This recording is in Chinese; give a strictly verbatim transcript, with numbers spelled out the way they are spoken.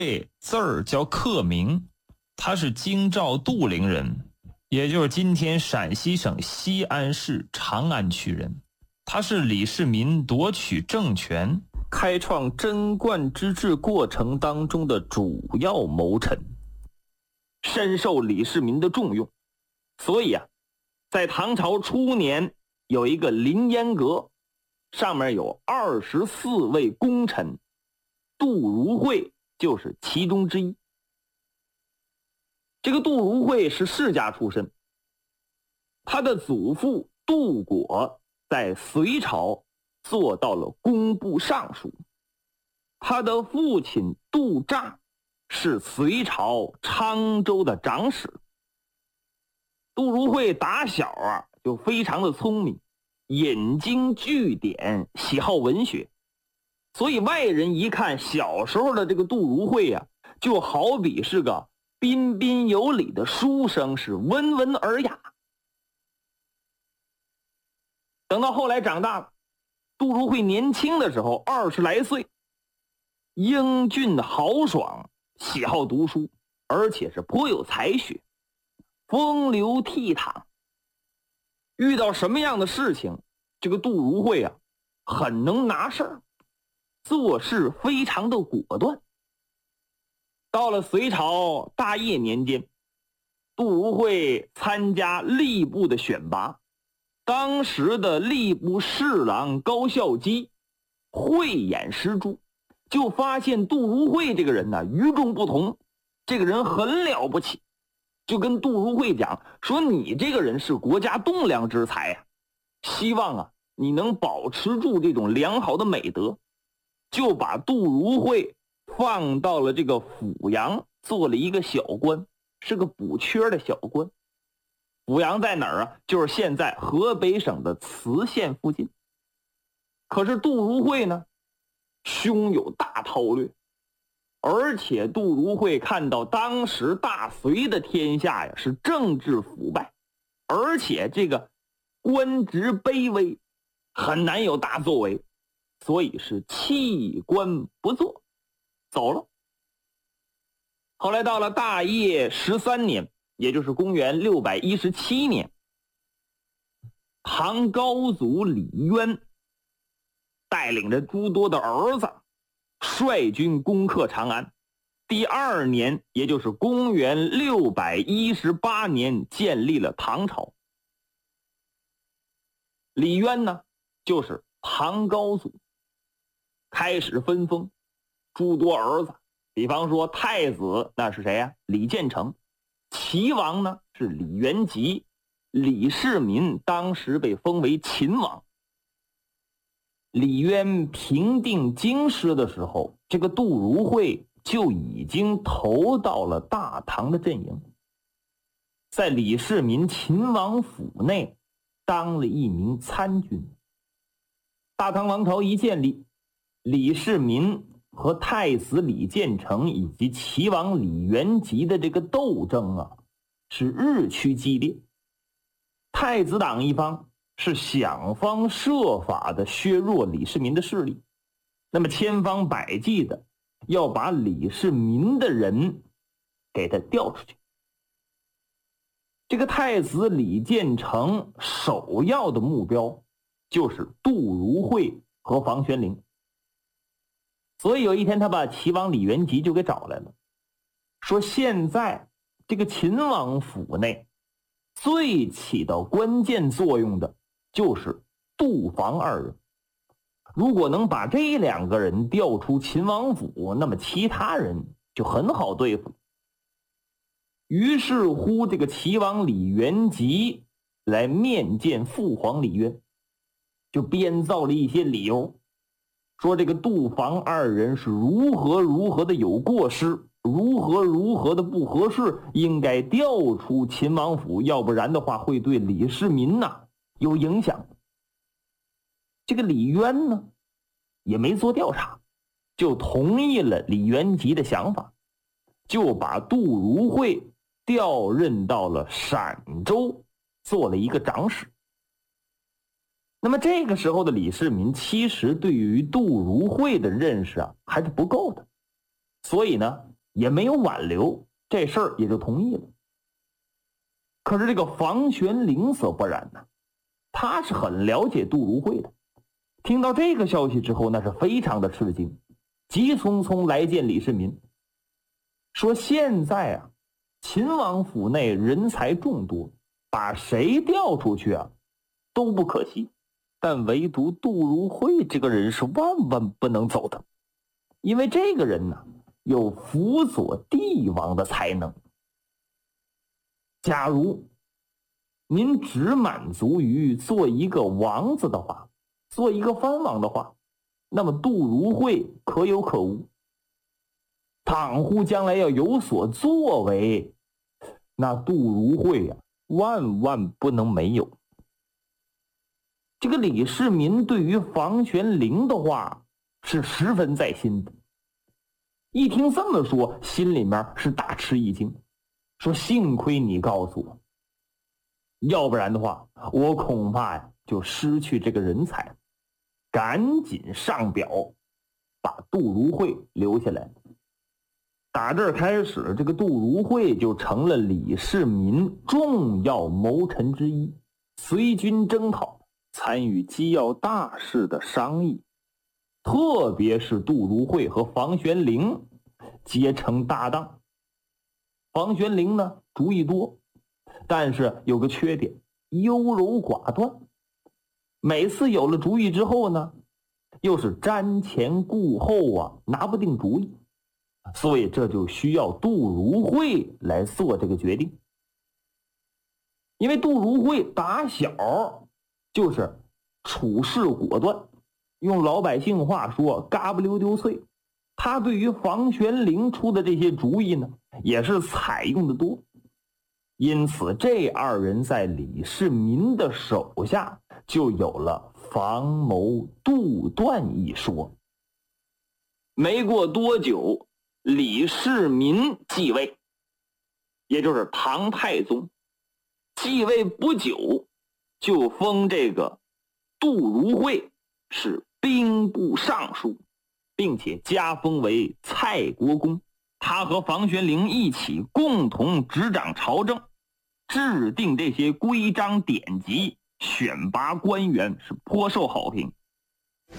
字儿叫克明，他是京兆杜陵人，也就是今天陕西省西安市长安区人。他是李世民夺取政权、开创贞观之治过程当中的主要谋臣，深受李世民的重用。所以啊，在唐朝初年有一个凌烟阁，上面有二十四位功臣，杜如晦就是其中之一。这个杜如晦是世家出身，他的祖父杜果在隋朝做到了工部尚书，他的父亲杜乍是隋朝昌州的长史。杜如晦打小啊就非常的聪明，引经据典，喜好文学，所以外人一看小时候的这个杜如晦啊，就好比是个彬彬有礼的书生，是温文尔雅。等到后来长大了，杜如晦年轻的时候二十来岁，英俊豪爽，喜好读书，而且是颇有才学，风流倜傥。遇到什么样的事情，这个杜如晦啊很能拿事儿，做事非常的果断。到了隋朝大业年间，杜如晦参加吏部的选拔，当时的吏部侍郎高孝基慧眼识珠，就发现杜如晦这个人呢与众不同，这个人很了不起，就跟杜如晦讲说，你这个人是国家栋梁之才呀、啊，希望啊你能保持住这种良好的美德，就把杜如晦放到了这个阜阳，做了一个小官，是个补缺的小官。阜阳在哪儿啊？就是现在河北省的磁县附近。可是杜如晦呢，胸有大韬略，而且杜如晦看到当时大隋的天下呀是政治腐败，而且这个官职卑微，很难有大作为，所以是弃官不做，走了。后来到了大业十三年，也就是公元六百一十七年，唐高祖李渊带领着诸多的儿子率军攻克长安。第二年，也就是公元六百一十八年，建立了唐朝。李渊呢，就是唐高祖，开始分封诸多儿子，比方说太子那是谁呀、啊？李建成。齐王呢是李元吉，李世民当时被封为秦王。李渊平定京师的时候，这个杜如晦就已经投到了大唐的阵营，在李世民秦王府内当了一名参军。大唐王朝一建立，李世民和太子李建成以及齐王李元吉的这个斗争啊，是日趋激烈。太子党一方是想方设法的削弱李世民的势力，那么千方百计的要把李世民的人给他调出去。这个太子李建成首要的目标就是杜如晦和房玄龄。所以有一天他把齐王李元吉就给找来了，说现在这个秦王府内最起到关键作用的就是杜房二人，如果能把这两个人调出秦王府，那么其他人就很好对付。于是乎这个齐王李元吉来面见父皇李渊，就编造了一些理由，说这个杜房二人是如何如何的有过失，如何如何的不合适，应该调出秦王府，要不然的话会对李世民呐、啊、有影响。这个李渊呢也没做调查，就同意了李元吉的想法，就把杜如晦调任到了陕州，做了一个长史。那么这个时候的李世民其实对于杜如晦的认识啊还是不够的，所以呢也没有挽留，这事儿也就同意了。可是这个房玄龄则不然呢，他是很了解杜如晦的，听到这个消息之后，那是非常的吃惊，急匆匆来见李世民，说现在啊，秦王府内人才众多，把谁调出去啊都不可惜，但唯独杜如晦这个人是万万不能走的，因为这个人呢有辅佐帝王的才能。假如您只满足于做一个王子的话，做一个藩王的话，那么杜如晦可有可无。倘乎将来要有所作为，那杜如晦啊，万万不能没有。这个李世民对于房玄龄的话是十分在心的，一听这么说，心里面是大吃一惊，说幸亏你告诉我，要不然的话我恐怕呀就失去这个人才。赶紧上表把杜如晦留下来。打这儿开始，这个杜如晦就成了李世民重要谋臣之一，随军征讨，参与机要大事的商议。特别是杜如晦和房玄龄结成搭档。房玄龄呢主意多，但是有个缺点，优柔寡断。每次有了主意之后呢，又是瞻前顾后啊，拿不定主意，所以这就需要杜如晦来做这个决定。因为杜如晦打小就是处事果断，用老百姓话说嘎不溜丢脆，他对于房玄龄出的这些主意呢也是采用的多，因此这二人在李世民的手下就有了房谋杜断一说。没过多久，李世民继位，也就是唐太宗。继位不久，就封这个杜如晦是兵部尚书，并且加封为蔡国公。他和房玄龄一起共同执掌朝政，制定这些规章典籍，选拔官员，是颇受好评。